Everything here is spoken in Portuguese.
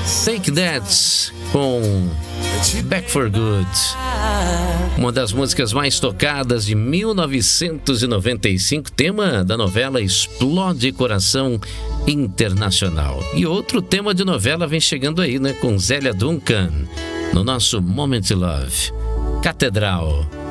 Take That com Back for Good, uma das músicas mais tocadas de 1995, tema da novela Explode Coração Internacional. E outro tema de novela vem chegando aí, né, com Zélia Duncan, no nosso Moment Love, Catedral.